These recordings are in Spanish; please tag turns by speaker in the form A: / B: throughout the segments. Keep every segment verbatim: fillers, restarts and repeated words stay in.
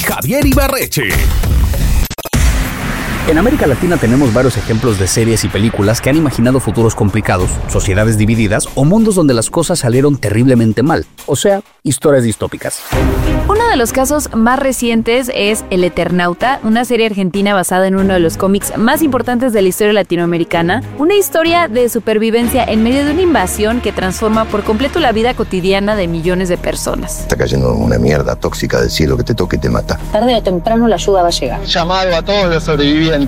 A: Javier Ibarreche.
B: En América Latina tenemos varios ejemplos de series y películas que han imaginado futuros complicados, sociedades divididas o mundos donde las cosas salieron terriblemente mal, o sea, historias distópicas.
C: Uno de los casos más recientes es El Eternauta, una serie argentina basada en uno de los cómics más importantes de la historia latinoamericana, una historia de supervivencia en medio de una invasión que transforma por completo la vida cotidiana de millones de personas.
D: Está cayendo una mierda tóxica del cielo que te toca y te mata.
E: Tarde o temprano la ayuda va a llegar.
F: Un llamado a todos los sobrevivientes.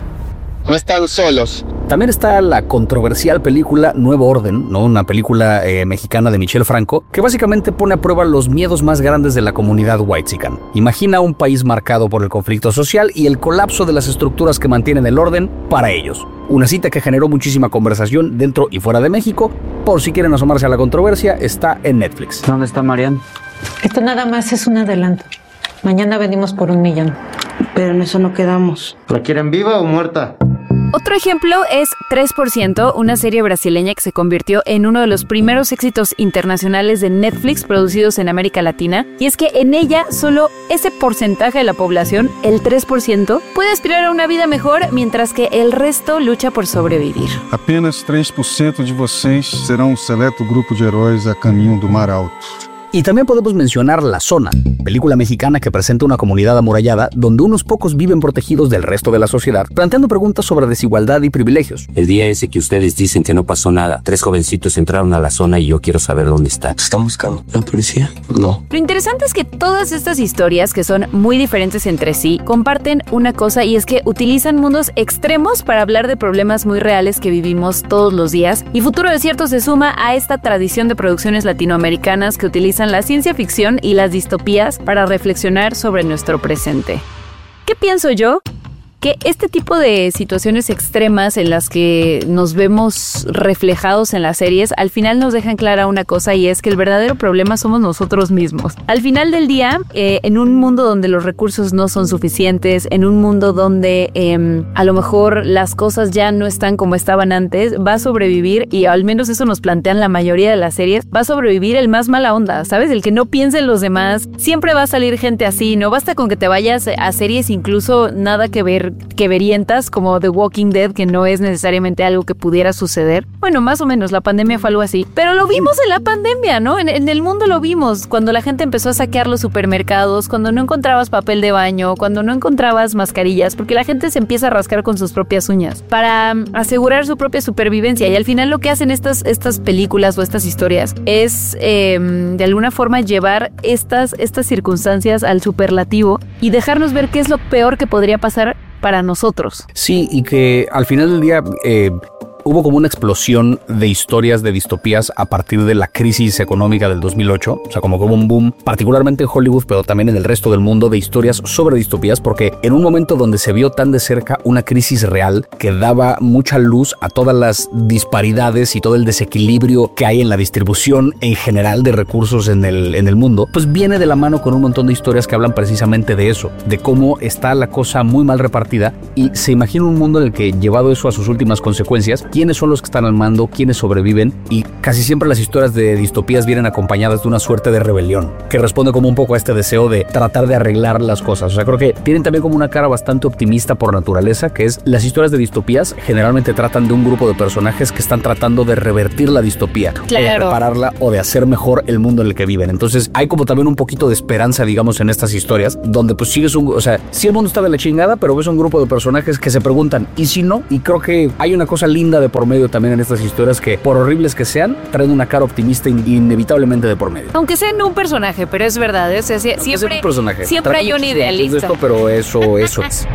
F: No están solos.
B: También está la controversial película Nuevo Orden, ¿no? Una película eh, mexicana de Michel Franco, que básicamente pone a prueba los miedos más grandes de la comunidad whitexican. Imagina un país marcado por el conflicto social y el colapso de las estructuras que mantienen el orden para ellos. Una cita que generó muchísima conversación dentro y fuera de México. Por si quieren asomarse a la controversia, está en Netflix.
G: ¿Dónde está Marian?
H: Esto nada más es un adelanto. Mañana venimos por un millón.
E: Pero en eso no quedamos.
F: ¿La quieren viva o muerta?
C: Otro ejemplo es tres por ciento, una serie brasileña que se convirtió en uno de los primeros éxitos internacionales de Netflix producidos en América Latina. Y es que en ella solo ese porcentaje de la población, el tres por ciento, puede aspirar a una vida mejor, mientras que el resto lucha por sobrevivir.
I: Apenas tres por ciento de vocês serão um selecto grupo de heróis a caminho do Mar Alto.
B: Y también podemos mencionar La Zona, película mexicana que presenta una comunidad amurallada donde unos pocos viven protegidos del resto de la sociedad, planteando preguntas sobre desigualdad y privilegios.
J: El día ese que ustedes dicen que no pasó nada, tres jovencitos entraron a la zona y yo quiero saber dónde está.
D: ¿Te están buscando? ¿La policía? No.
C: Lo interesante es que todas estas historias, que son muy diferentes entre sí, comparten una cosa, y es que utilizan mundos extremos para hablar de problemas muy reales que vivimos todos los días. Y Futuro Desierto se suma a esta tradición de producciones latinoamericanas que utilizan la ciencia ficción y las distopías para reflexionar sobre nuestro presente. ¿Qué pienso yo? Que este tipo de situaciones extremas en las que nos vemos reflejados en las series, al final nos dejan clara una cosa, y es que el verdadero problema somos nosotros mismos. Al final del día, eh, en un mundo donde los recursos no son suficientes, en un mundo donde eh, a lo mejor las cosas ya no están como estaban antes, va a sobrevivir, y al menos eso nos plantean la mayoría de las series, va a sobrevivir el más mala onda, ¿sabes? El que no piense en los demás. Siempre va a salir gente así, no basta con que te vayas a series incluso nada que ver que verientas como The Walking Dead, que no es necesariamente algo que pudiera suceder. Bueno, más o menos, la pandemia fue algo así. Pero lo vimos en la pandemia, ¿no? En, en el mundo lo vimos, cuando la gente empezó a saquear los supermercados, cuando no encontrabas papel de baño, cuando no encontrabas mascarillas, porque la gente se empieza a rascar con sus propias uñas para um, asegurar su propia supervivencia. Y al final lo que hacen estas, estas películas o estas historias es eh, de alguna forma llevar estas, estas circunstancias al superlativo y dejarnos ver qué es lo peor que podría pasar para nosotros.
B: Sí, y que al final del día eh, hubo como una explosión de historias de distopías a partir de la crisis económica del dos mil ocho. O sea, como que hubo un boom, particularmente en Hollywood, pero también en el resto del mundo, de historias sobre distopías, porque en un momento donde se vio tan de cerca una crisis real que daba mucha luz a todas las disparidades y todo el desequilibrio que hay en la distribución en general de recursos en el, en el mundo, pues viene de la mano con un montón de historias que hablan precisamente de eso, de cómo está la cosa muy mal repartida, y se imagina un mundo en el que, llevado eso a sus últimas consecuencias, quiénes son los que están al mando, quiénes sobreviven, y casi siempre las historias de distopías vienen acompañadas de una suerte de rebelión, que responde como un poco a este deseo de tratar de arreglar las cosas. O sea, creo que tienen también como una cara bastante optimista por naturaleza, que es, las historias de distopías generalmente tratan de un grupo de personajes que están tratando de revertir la distopía,
C: claro,
B: o de repararla, o de hacer mejor el mundo en el que viven. Entonces hay como también un poquito de esperanza, digamos, en estas historias, donde pues sigues un, o sea, sí, el mundo está de la chingada, pero ves un grupo de personajes que se preguntan, ¿y si no? Y creo que hay una cosa linda de por medio también en estas historias, que por horribles que sean, traen una cara optimista in- inevitablemente de por medio.
C: Aunque sea no un personaje, pero es verdad, ¿eh? O sea, sie- siempre, siempre hay un idealista.
B: Esto, pero eso, eso es.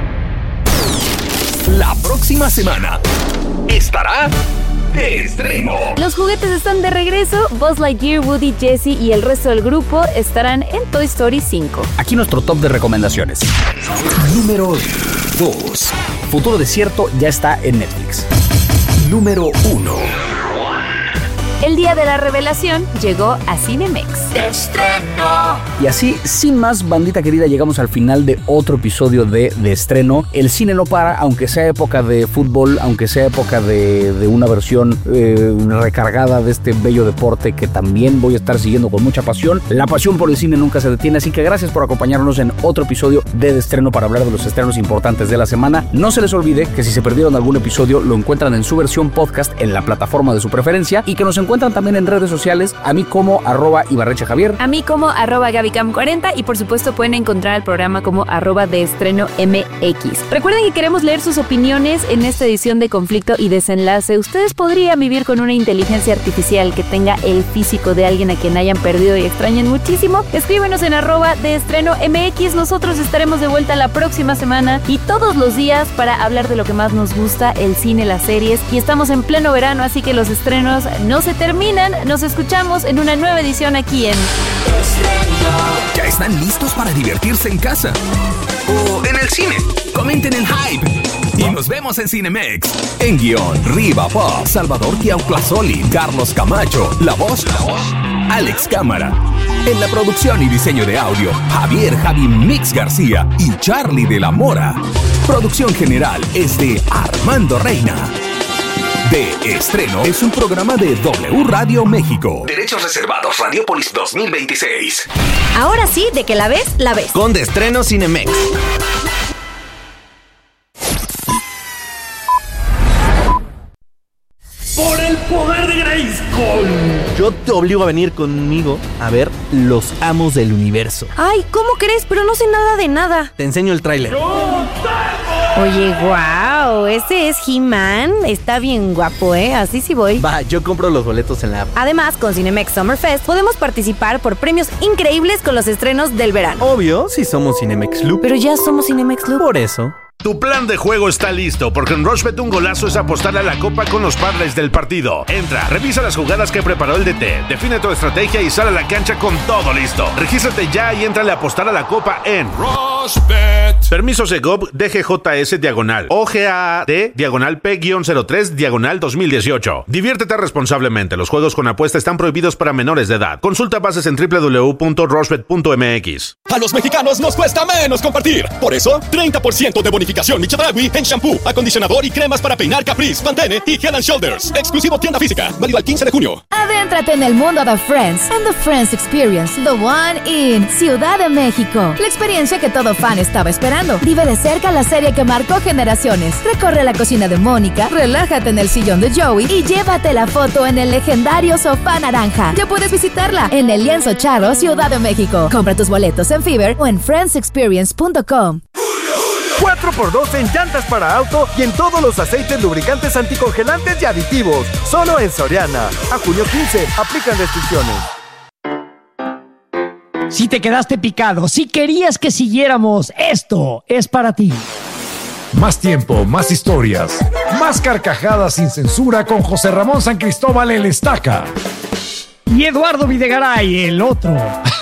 A: La próxima semana estará de estreno.
C: Los juguetes están de regreso. Buzz Lightyear, Woody, Jessie y el resto del grupo estarán en Toy Story cinco.
B: Aquí nuestro top de recomendaciones.
A: Número dos.
B: Futuro Desierto ya está en Netflix.
A: Número uno.
C: El día de la revelación llegó a Cinemex.
B: Y así, sin más, bandita querida, llegamos al final de otro episodio de De Estreno. El cine no para, aunque sea época de fútbol, aunque sea época de, de una versión eh, recargada de este bello deporte que también voy a estar siguiendo con mucha pasión. La pasión por el cine nunca se detiene, así que gracias por acompañarnos en otro episodio de De Estreno para hablar de los estrenos importantes de la semana. No se les olvide que si se perdieron algún episodio, lo encuentran en su versión podcast en la plataforma de su preferencia y que nos encuentran también en redes sociales, a mí como arroba Ibarreche Javier,
C: a mí como arroba Gabicam cuarenta y por supuesto pueden encontrar el programa como arroba de estreno M X. Recuerden que queremos leer sus opiniones en esta edición de Conflicto y Desenlace. Ustedes podrían vivir con una inteligencia artificial que tenga el físico de alguien a quien hayan perdido y extrañen muchísimo. Escríbenos en arroba de estreno M X. Nosotros estaremos de vuelta la próxima semana y todos los días para hablar de lo que más nos gusta, el cine, las series. Y estamos en pleno verano, así que los estrenos no se terminan. Nos escuchamos en una nueva edición aquí en
A: ¿Ya están listos para divertirse en casa? ¿O en el cine? Comenten en Hype. Y nos vemos en Cinemex. En guión, Riva Pop, Salvador Tiauclasoli, Carlos Camacho, la voz, la voz, Alex Cámara. En la producción y diseño de audio, Javier Javi Mix García y Charlie de la Mora. Producción general es de Armando Reina. De Estreno es un programa de W Radio México. Derechos reservados, Radiopolis dos mil veintiséis.
G: Ahora sí, de que la ves, la ves.
K: Con De Estreno Cinemex.
L: ¡Por el poder de Grayskull!
K: Yo te obligo a venir conmigo a ver Los Amos del Universo.
G: Ay, ¿cómo crees? Pero no sé nada de nada.
K: Te enseño el tráiler.
G: Oye, wow, ese es He-Man. Está bien guapo, ¿eh? Así sí voy.
K: Va, yo compro los boletos en la app.
G: Además, con Cinemex Summer Fest podemos participar por premios increíbles con los estrenos del verano.
K: Obvio, si somos Cinemex Loop.
G: Pero ya somos Cinemex Loop.
K: Por eso.
M: Tu plan de juego está listo, porque en Rushbet un golazo es apostarle a la copa con los parlays del partido. Entra, revisa las jugadas que preparó el D T, define tu estrategia y sal a la cancha con todo listo. Regístrate ya y entrale a apostar a la copa en Rushbet. Permiso Segov D G J S diagonal O G A A D diagonal P cero tres diagonal dos mil dieciocho. Diviértete responsablemente. Los juegos con apuesta están prohibidos para menores de edad. Consulta bases en doble u doble u doble u punto rushbet punto m x.
A: A los mexicanos nos cuesta menos compartir. Por eso, treinta por ciento de bonificación Michedragui en shampoo, acondicionador y cremas para peinar Caprice, Pantene y Head and Shoulders. Exclusivo tienda física. Válido al quince de junio.
N: Adéntrate en el mundo de Friends and the Friends Experience, the one in Ciudad de México. La experiencia que todo fan estaba esperando. Vive de cerca la serie que marcó generaciones. Recorre la cocina de Mónica, relájate en el sillón de Joey y llévate la foto en el legendario sofá naranja. Ya puedes visitarla en el Lienzo Charro, Ciudad de México. Compra tus boletos en Fever o en friends experience punto com.
O: cuatro por dos en llantas para auto y en todos los aceites lubricantes anticongelantes y aditivos. Solo en Soriana. A junio quince. Aplican restricciones.
P: Si te quedaste picado, si querías que siguiéramos, esto es para ti.
Q: Más tiempo, más historias, más carcajadas sin censura con José Ramón San Cristóbal el Estaca.
P: Y Eduardo Videgaray, el otro.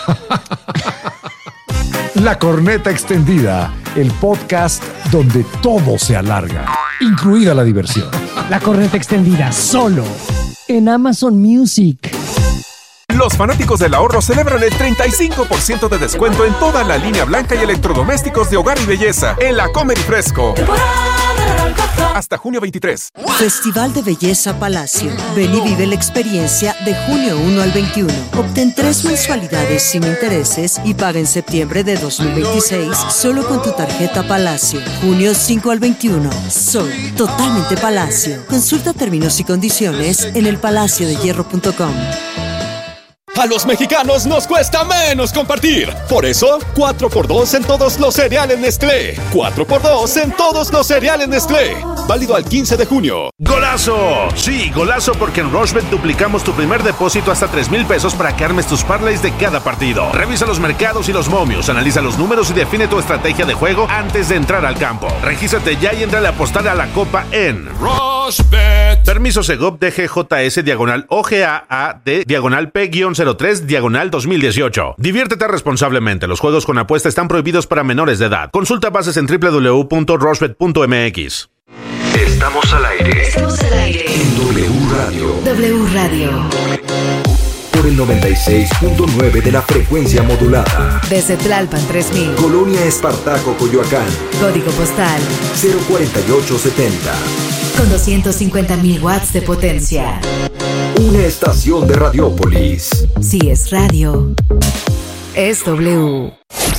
Q: La Corneta Extendida, el podcast donde todo se alarga, incluida la diversión.
P: La Corneta Extendida, solo en Amazon Music.
R: Los fanáticos del ahorro celebran el treinta y cinco por ciento de descuento en toda la línea blanca y electrodomésticos de hogar y belleza en la Comer y Fresco. Hasta junio veintitrés.
S: Festival de Belleza Palacio. Ven y vive la experiencia de junio primero al veintiuno. Obtén tres mensualidades sin intereses y paga en septiembre de dos mil veintiséis solo con tu tarjeta Palacio. junio cinco al veintiuno. Soy totalmente Palacio. Consulta términos y condiciones en el palacio de hierro punto com.
A: A los mexicanos nos cuesta menos compartir. Por eso, cuatro por dos en todos los cereales Nestlé. cuatro por dos en todos los cereales Nestlé. Válido al quince de junio.
M: ¡Golazo! Sí, golazo, porque en Rushbet duplicamos tu primer depósito hasta tres mil pesos para que armes tus parlays de cada partido. Revisa los mercados y los momios, analiza los números y define tu estrategia de juego antes de entrar al campo. Regístrate ya y entra a apostar a la copa en Rushbet. Permiso Segov D G J S diagonal O G A A D diagonal P cero tres diagonal dos mil dieciocho. Diviértete responsablemente. Los juegos con apuesta están prohibidos para menores de edad. Consulta bases en doble u doble u doble u punto rushbet punto m x.
T: Estamos al aire.
N: Estamos al aire.
T: En W Radio.
N: W Radio.
T: Por el noventa y seis punto nueve de la frecuencia modulada.
N: Desde Tlalpan tres mil.
T: Colonia Espartaco, Coyoacán.
N: Código postal
T: cero cuarenta y ocho setenta.
N: Con doscientos cincuenta mil watts de potencia.
T: Una estación de Radiópolis.
N: Si es radio, es W.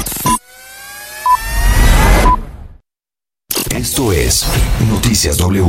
T: Esto es Noticias W.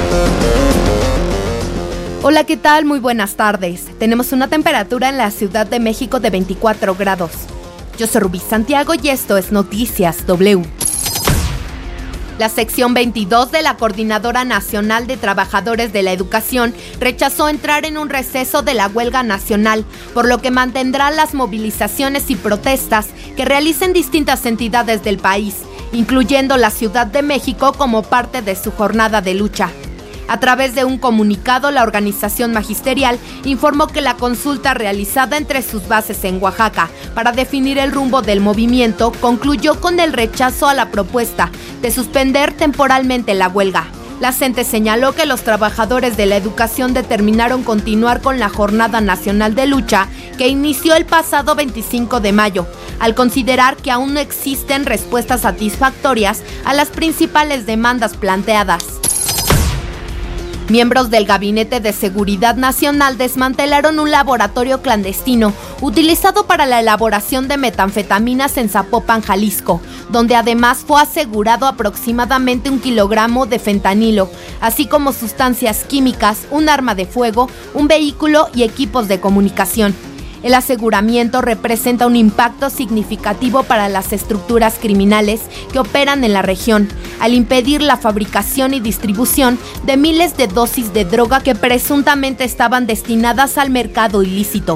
U: Hola, ¿qué tal? Muy buenas tardes. Tenemos una temperatura en la Ciudad de México de veinticuatro grados. Yo soy Rubí Santiago y esto es Noticias W. La sección veintidós de la Coordinadora Nacional de Trabajadores de la Educación rechazó entrar en un receso de la huelga nacional, por lo que mantendrá las movilizaciones y protestas que realicen distintas entidades del país, incluyendo la Ciudad de México como parte de su jornada de lucha. A través de un comunicado, la organización magisterial informó que la consulta realizada entre sus bases en Oaxaca para definir el rumbo del movimiento concluyó con el rechazo a la propuesta de suspender temporalmente la huelga. La CENTE señaló que los trabajadores de la educación determinaron continuar con la Jornada Nacional de Lucha que inició el pasado veinticinco de mayo, al considerar que aún no existen respuestas satisfactorias a las principales demandas planteadas. Miembros del Gabinete de Seguridad Nacional desmantelaron un laboratorio clandestino utilizado para la elaboración de metanfetaminas en Zapopan, Jalisco, donde además fue asegurado aproximadamente un kilogramo de fentanilo, así como sustancias químicas, un arma de fuego, un vehículo y equipos de comunicación. El aseguramiento representa un impacto significativo para las estructuras criminales que operan en la región, al impedir la fabricación y distribución de miles de dosis de droga que presuntamente estaban destinadas al mercado ilícito.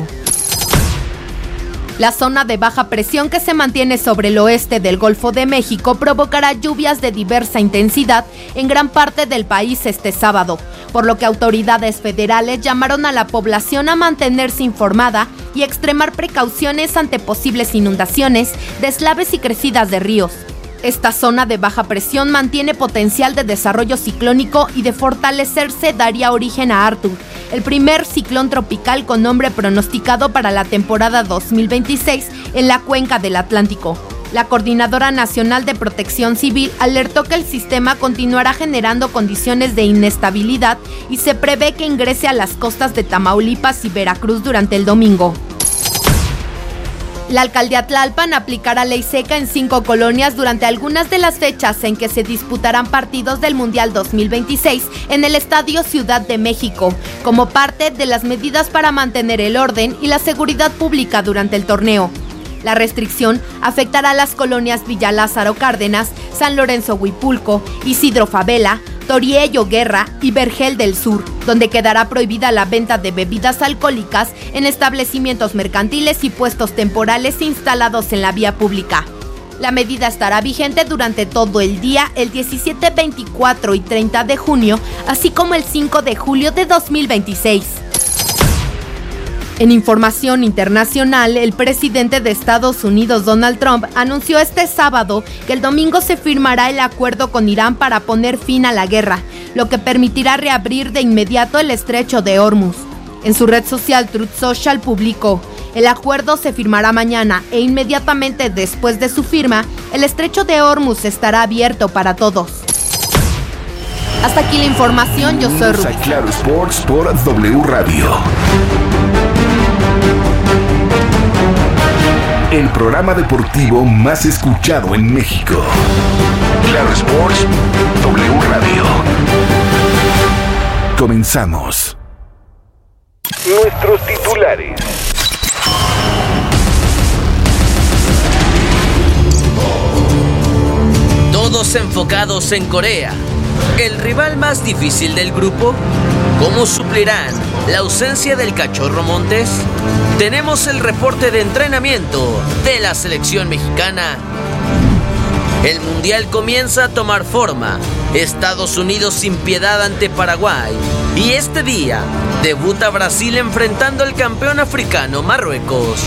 U: La zona de baja presión que se mantiene sobre el oeste del Golfo de México provocará lluvias de diversa intensidad en gran parte del país este sábado, por lo que autoridades federales llamaron a la población a mantenerse informada y extremar precauciones ante posibles inundaciones, deslaves y crecidas de ríos. Esta zona de baja presión mantiene potencial de desarrollo ciclónico y de fortalecerse daría origen a Arthur, el primer ciclón tropical con nombre pronosticado para la temporada dos mil veintiséis en la cuenca del Atlántico. La Coordinadora Nacional de Protección Civil alertó que el sistema continuará generando condiciones de inestabilidad y se prevé que ingrese a las costas de Tamaulipas y Veracruz durante el domingo. La alcaldía Tlalpan aplicará ley seca en cinco colonias durante algunas de las fechas en que se disputarán partidos del Mundial dos mil veintiséis en el Estadio Ciudad de México, como parte de las medidas para mantener el orden y la seguridad pública durante el torneo. La restricción afectará a las colonias Villa Lázaro Cárdenas, San Lorenzo Huipulco, Isidro Favela, Toriello Guerra y Vergel del Sur, donde quedará prohibida la venta de bebidas alcohólicas en establecimientos mercantiles y puestos temporales instalados en la vía pública. La medida estará vigente durante todo el día, el diecisiete, veinticuatro y treinta de junio, así como el cinco de julio de dos mil veintiséis. En información internacional, el presidente de Estados Unidos, Donald Trump, anunció este sábado que el domingo se firmará el acuerdo con Irán para poner fin a la guerra, lo que permitirá reabrir de inmediato el estrecho de Hormuz. En su red social Truth Social publicó: el acuerdo se firmará mañana e inmediatamente después de su firma, el estrecho de Hormuz estará abierto para todos. Hasta aquí la información, yo soy Rubí.
T: Claro Sports por W Radio. El programa deportivo más escuchado en México. Claro Sports, W Radio. Comenzamos. Nuestros titulares.
V: Todos enfocados en Corea, el rival más difícil del grupo. ¿Cómo suplirán la ausencia del Cachorro Montes? Tenemos el reporte de entrenamiento de la selección mexicana. El Mundial comienza a tomar forma. Estados Unidos sin piedad ante Paraguay. Y este día debuta Brasil enfrentando al campeón africano Marruecos.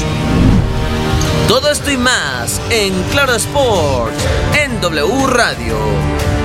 V: Todo esto y más en Claro Sports, en W Radio.